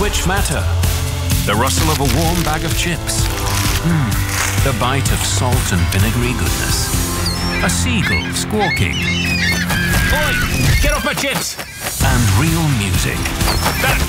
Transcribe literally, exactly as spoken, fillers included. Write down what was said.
which matter. The rustle of a warm bag of chips. Hmm, the bite of salt and vinegary goodness. A seagull squawking. Oi! Get off my chips! And real music. That